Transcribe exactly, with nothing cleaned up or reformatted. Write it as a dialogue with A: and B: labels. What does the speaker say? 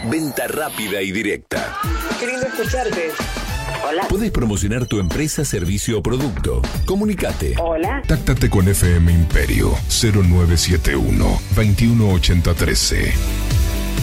A: Venta rápida y directa.
B: Qué lindo escucharte. Hola.
A: Podés promocionar tu empresa, servicio o producto. Comunicate.
B: Hola.
C: Táctate con F M Imperio cero nueve siete uno, veintiuno ochenta trece.